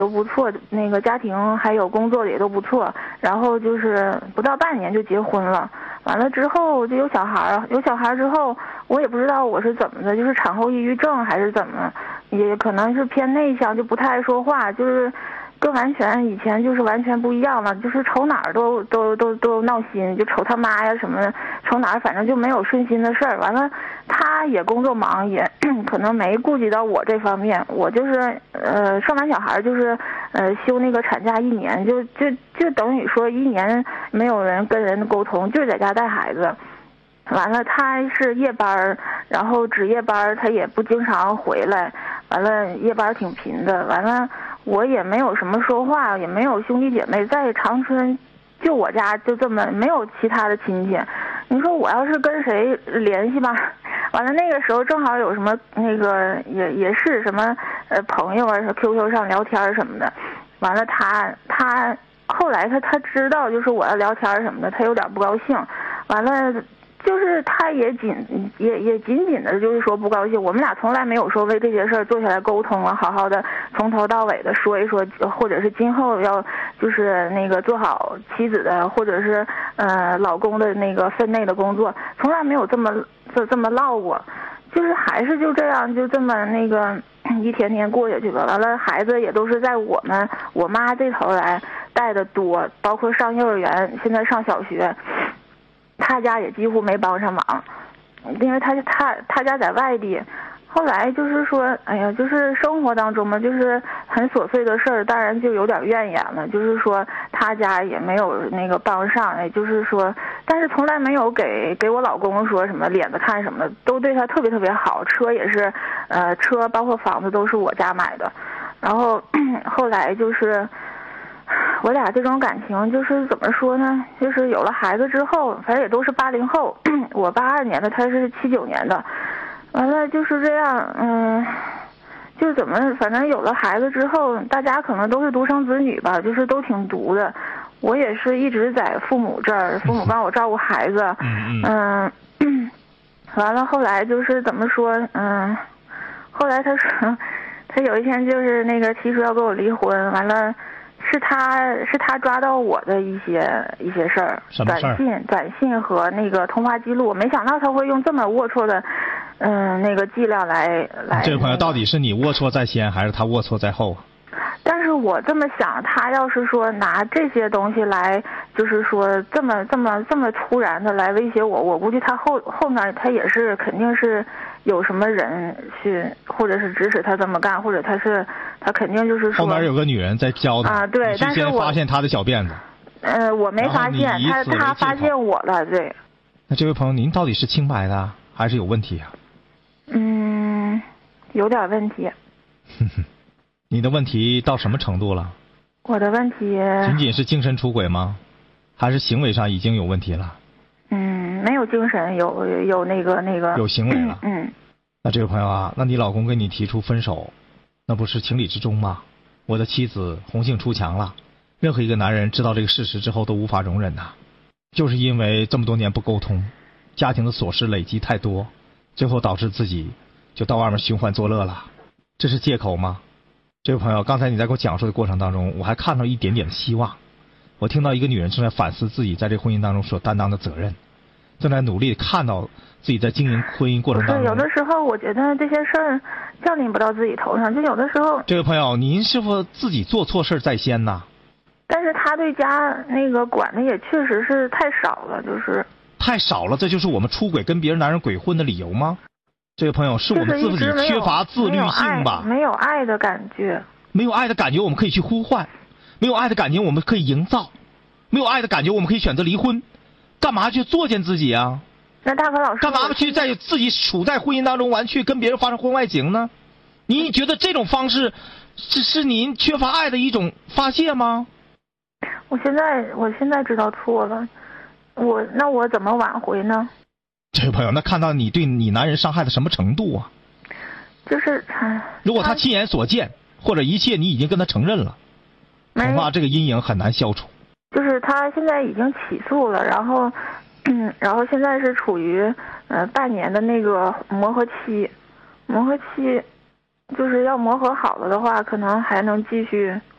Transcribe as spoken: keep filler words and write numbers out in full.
都不错，那个家庭还有工作的也都不错，然后就是不到半年就结婚了。完了之后就有小孩儿，有小孩之后，我也不知道我是怎么的，就是产后抑郁症还是怎么，也可能是偏内向，就不太爱说话，就是跟完全以前就是完全不一样了，就是瞅哪儿都都都都闹心，就瞅他妈呀什么的，瞅哪儿反正就没有顺心的事儿。完了，他也工作忙，也可能没顾及到我这方面。我就是呃生完小孩就是呃休那个产假一年，就就就等于说一年没有人跟人沟通，就是在家带孩子。完了，他是夜班，然后值夜班，他也不经常回来。完了，夜班挺频的。完了，我也没有什么说话，也没有兄弟姐妹，在长春，就我家就这么没有其他的亲戚。你说我要是跟谁联系吧？完了那个时候正好有什么那个也也是什么呃朋友啊 ，Q Q 上聊天什么的。完了他他后来他他知道就是我要聊天什么的，他有点不高兴。完了。就是他也仅也也仅仅的，就是说不高兴。我们俩从来没有说为这些事儿坐下来沟通了，好好的从头到尾的说一说，或者是今后要就是那个做好妻子的，或者是呃老公的那个分内的工作，从来没有这么这这么唠过。就是还是就这样，就这么那个一天天过下去吧。完了，孩子也都是在我们我妈这头来带的多，包括上幼儿园，现在上小学。他家也几乎没帮上忙，因为他他他家在外地。后来就是说，哎呀，就是生活当中嘛，就是很琐碎的事儿，当然就有点怨言了。就是说他家也没有那个帮上，也就是说，但是从来没有给给我老公说什么脸子看什么的，都对他特别特别好。车也是，呃，车包括房子都是我家买的。然后后来就是。我俩这种感情就是怎么说呢？就是有了孩子之后，反正也都是八零后，我八二年的，他是七九年的，完了就是这样，嗯，就怎么反正有了孩子之后，大家可能都是独生子女吧，就是都挺独的。我也是一直在父母这儿，父母帮我照顾孩子，嗯，完了后来就是怎么说，嗯，后来他说，他有一天就是那个提出要跟我离婚，完了。是他是他抓到我的一些一些事儿，短信短信和那个通话记录，没想到他会用这么龌龊的，嗯，那个伎俩来来。 这位朋友，到底是你龌龊在先，还是他龌龊在后？ 但是我这么想，他要是说拿这些东西来，就是说这么这么这么突然的来威胁我，我估计他后后面他也是肯定是有什么人去，或者是指使他这么干，或者他是他肯定就是说后面有个女人在教他啊，对，但是我发现他的小辫子， 呃，我没发现，他他发现我了，对。 那这位朋友，您到底是清白的还是有问题啊？ 嗯，有点问题。 哼哼。你的问题到什么程度了？ 我的问题仅仅是精神出轨吗？还是行为上已经有问题了？ 嗯，没有精神，有有那个那个有行为了。 嗯。嗯那这位朋友啊，那你老公跟你提出分手，那不是情理之中吗？我的妻子红杏出墙了，任何一个男人知道这个事实之后都无法容忍呐、啊，就是因为这么多年不沟通，家庭的琐事累积太多，最后导致自己就到外面寻欢作乐了，这是借口吗？这位朋友，刚才你在给我讲述的过程当中，我还看到一点点的希望。我听到一个女人正在反思自己在这婚姻当中所担当的责任，正在努力看到自己在经营婚姻过程当中。 有的时候我觉得这些事儿降临不到自己头上，就有的时候。 这位朋友，您是否自己做错事在先呢？ 但是他对家那个管的也确实是太少了，就是太少了，这就是我们出轨跟别人男人鬼混的理由吗？这位朋友，是我们自己缺乏自律性吧？ 没有爱的感觉， 没有爱的感觉，我们可以去呼唤；没有爱的感觉，我们可以营造；没有爱的感觉，我们可以选择离婚。干嘛去作践自己啊？ 那大可老师， 干嘛去在自己处在婚姻当中完去跟别人发生婚外情呢？您觉得这种方式是是您缺乏爱的一种发泄吗？ 我现在我现在知道错了，我那我怎么挽回呢？ 这位朋友，那看到你对你男人伤害的什么程度啊？ 就是， 如果他亲眼所见，或者一切你已经跟他承认了，恐怕这个阴影很难消除。 就是他现在已经起诉了，然后，嗯，然后现在是处于呃半年的那个磨合期，磨合期，就是要磨合好了的话，可能还能继续